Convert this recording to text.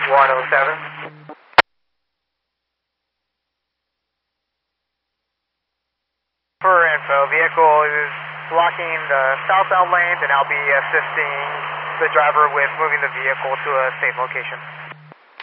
107. For info, vehicle is blocking the southbound lanes, and I'll be assisting the driver with moving the vehicle to a safe location.